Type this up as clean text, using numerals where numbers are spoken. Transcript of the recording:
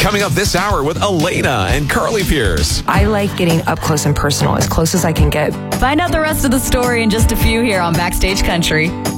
Coming up this hour with Elena and Carly Pierce. I like getting up close and personal, as close as I can get. Find out the rest of the story in just a few here on Backstage Country.